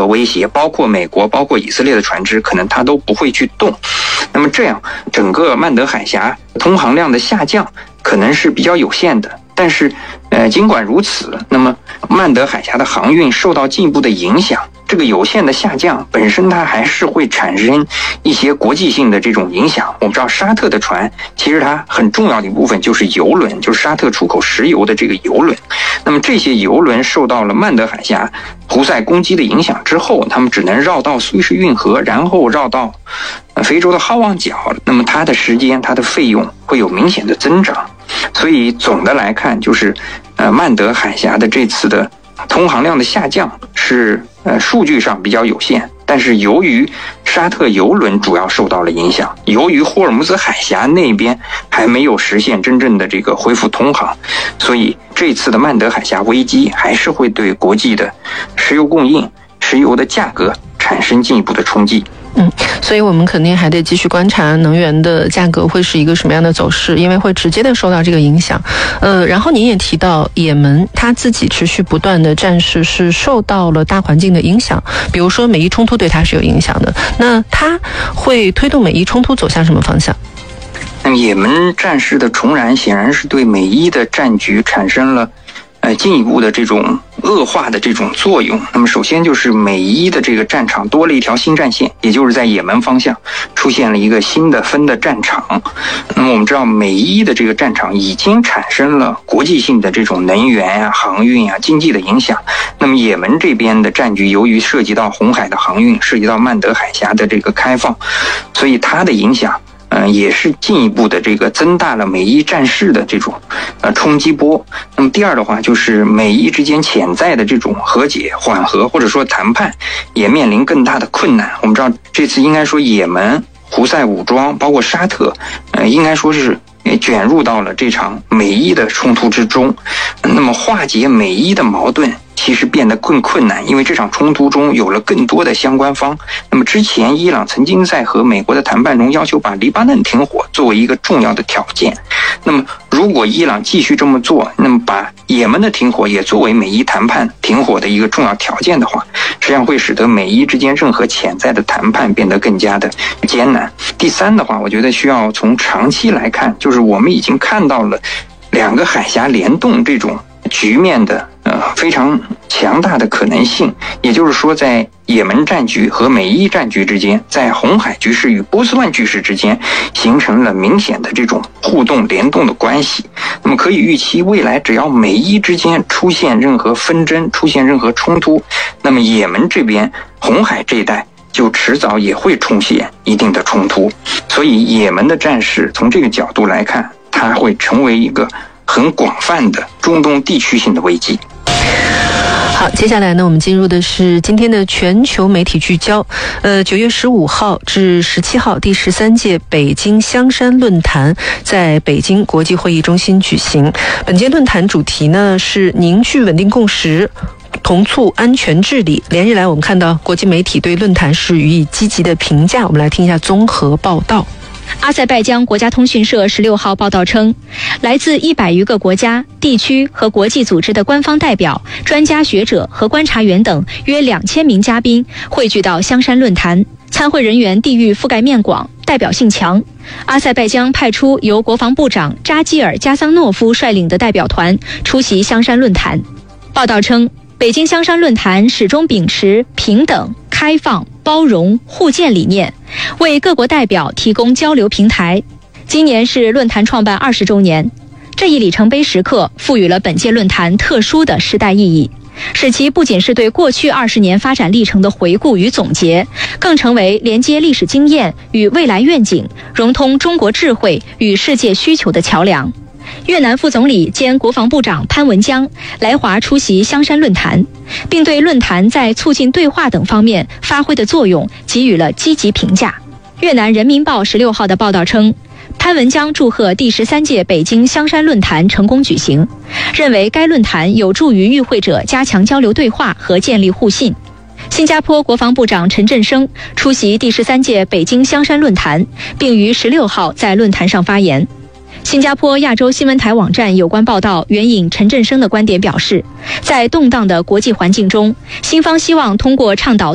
何威胁，包括美国、包括以色列的船只，可能它都不会去动。那么这样，整个曼德海峡通航量的下降可能是比较有限的。但是，尽管如此，那么曼德海峡的航运受到进一步的影响。这个有限的下降本身它还是会产生一些国际性的这种影响。我们知道沙特的船其实它很重要的一部分就是油轮，就是沙特出口石油的这个油轮。那么这些油轮受到了曼德海峡胡塞攻击的影响之后，他们只能绕到苏伊士运河，然后绕到非洲的好望角，那么它的时间它的费用会有明显的增长。所以总的来看，就是曼德海峡的这次的通航量的下降是数据上比较有限，但是由于沙特油轮主要受到了影响，由于霍尔木兹海峡那边还没有实现真正的这个恢复通航，所以这次的曼德海峡危机还是会对国际的石油供应、石油的价格产生进一步的冲击。 所以我们肯定还得继续观察能源的价格会是一个什么样的走势，因为会直接的受到这个影响。然后您也提到也门它自己持续不断的战事是受到了大环境的影响，比如说美伊冲突对它是有影响的，那它会推动美伊冲突走向什么方向？ 那么也门战事的重燃显然是对美伊的战局产生了进一步的这种恶化的这种作用。那么首先就是美伊的这个战场多了一条新战线，也就是在也门方向出现了一个新的分的战场。那么我们知道美伊的这个战场已经产生了国际性的这种能源啊、航运啊、经济的影响。那么也门这边的战局由于涉及到红海的航运，涉及到曼德海峡的这个开放，所以它的影响也是进一步的这个增大了美伊战事的这种冲击波。那么第二的话，就是美伊之间潜在的这种和解、缓和或者说谈判也面临更大的困难。我们知道这次应该说也门、胡塞武装包括沙特应该说是卷入到了这场美伊的冲突之中。那么化解美伊的矛盾其实变得更困难，因为这场冲突中有了更多的相关方。那么之前伊朗曾经在和美国的谈判中要求把黎巴嫩停火作为一个重要的条件。那么如果伊朗继续这么做，那么把也门的停火也作为美伊谈判停火的一个重要条件的话，实际上会使得美伊之间任何潜在的谈判变得更加的艰难。第三的话，我觉得需要从长期来看，就是我们已经看到了两个海峡联动这种局面的非常强大的可能性。也就是说，在也门战局和美伊战局之间，在红海局势与波斯湾局势之间形成了明显的这种互动联动的关系。那么可以预期，未来只要美伊之间出现任何纷争、出现任何冲突，那么也门这边红海这一带就迟早也会出现一定的冲突。所以也门的战事从这个角度来看，它会成为一个很广泛的中东地区性的危机。 好，接下来呢，我们进入的是今天的全球媒体聚焦。9月15号至17号，第13届北京香山论坛在北京国际会议中心举行。本届论坛主题呢是凝聚稳定共识，同促安全治理。连日来，我们看到国际媒体对论坛是予以积极的评价。我们来听一下综合报道。 阿塞拜疆国家通讯社16号报道称，来自100余个国家、地区和国际组织的官方代表、专家学者和观察员等约2000名嘉宾汇聚到香山论坛，参会人员地域覆盖面广，代表性强。阿塞拜疆派出由国防部长扎基尔·加桑诺夫率领的代表团出席香山论坛。报道称，北京香山论坛始终秉持平等、开放、包容、互鉴理念，为各国代表提供交流平台。今年是论坛创办20周年，这一里程碑时刻赋予了本届论坛特殊的时代意义，使其不仅是对过去20年发展历程的回顾与总结，更成为连接历史经验与未来愿景，融通中国智慧与世界需求的桥梁。越南副总理兼国防部长潘文江来华出席香山论坛，并对论坛在促进对话等方面发挥的作用给予了积极评价。越南人民报16号的报道称，潘文江祝贺第13届北京香山论坛成功举行，认为该论坛有助于与会者加强交流对话和建立互信。新加坡国防部长陈振声出席第13届北京香山论坛，并于16号在论坛上发言。新加坡亚洲新闻台网站有关报道援引陈振声的观点表示，在动荡的国际环境中，新方希望通过倡导